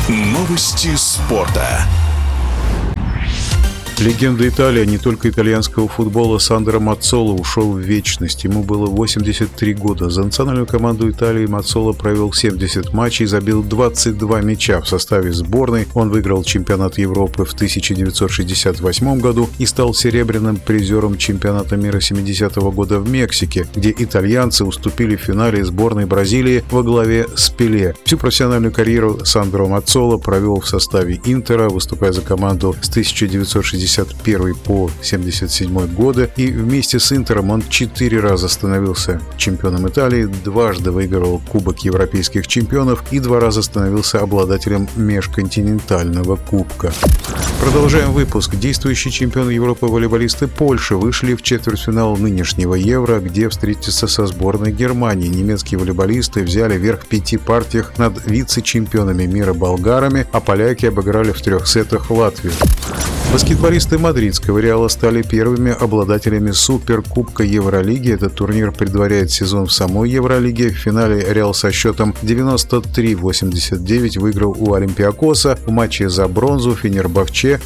Новости спорта. Легенда Италии, не только итальянского футбола, Сандро Маццола ушел в вечность. Ему было 83 года. За национальную команду Италии Маццола провел 70 матчей и забил 22 мяча. В составе сборной он выиграл чемпионат Европы в 1968 году и стал серебряным призером чемпионата мира 70-го года в Мексике, где итальянцы уступили в финале сборной Бразилии во главе с Пеле. Всю профессиональную карьеру Сандро Маццола провел в составе Интера, выступая за команду с 1961 по 1977 годы, и вместе с Интером он 4 раза становился чемпионом Италии, дважды выигрывал Кубок Европейских чемпионов и 2 раза становился обладателем межконтинентального кубка. Продолжаем выпуск. Действующие чемпионы Европы волейболисты Польши вышли в четвертьфинал нынешнего Евро, где встретятся со сборной Германии. Немецкие волейболисты взяли верх в 5 партиях над вице-чемпионами мира болгарами, а поляки обыграли в 3 сетах Латвию. Баскетболисты мадридского «Реала» стали первыми обладателями Суперкубка Евролиги. Этот турнир предваряет сезон в самой Евролиге. В финале «Реал» со счетом 93-89 выиграл у Олимпиакоса. В матче за бронзу Фенербахче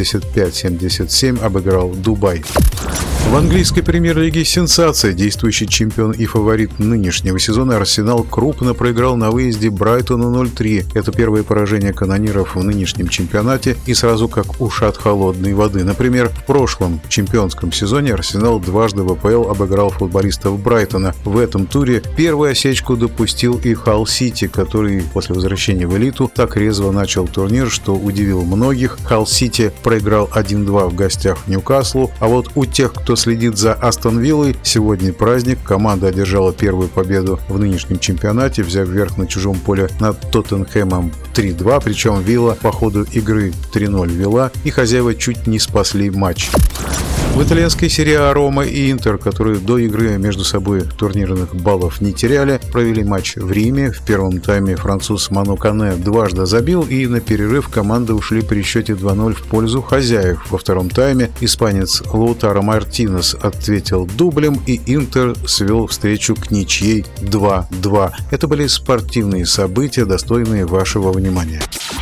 85-77 обыграл Дубай. В английской премьер-лиге сенсация. Действующий чемпион и фаворит нынешнего сезона Арсенал крупно проиграл на выезде Брайтону 0-3. Это первое поражение канониров в нынешнем чемпионате и сразу как ушат холодной воды. Например, в прошлом чемпионском сезоне Арсенал дважды в АПЛ обыграл футболистов Брайтона. В этом туре первую осечку допустил и Халл-Сити, который после возвращения в элиту так резво начал турнир, что удивил многих. Халл-Сити проиграл 1-2 в гостях Ньюкаслу, а вот у тех, кто следит за Астон Виллой, сегодня праздник. Команда одержала первую победу в нынешнем чемпионате, взяв верх на чужом поле над Тоттенхэмом 3-2, причем Вилла по ходу игры 3-0 вела, и хозяева чуть не спасли матч. В итальянской серии А Рома и Интер, которые до игры между собой турнирных баллов не теряли, провели матч в Риме. В первом тайме француз Ману Кане дважды забил, и на перерыв команды ушли при счете 2-0 в пользу хозяев. Во втором тайме испанец Лаутаро Мартинес ответил дублем, и Интер свел встречу к ничьей 2-2. Это были спортивные события, достойные вашего внимания.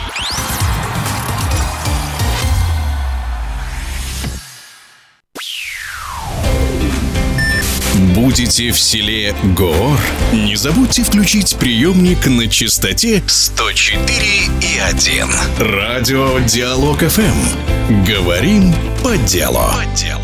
Будете в селе Гоор? Не забудьте включить приемник на частоте 104,1. Радио Диалог ФМ. Говорим по делу.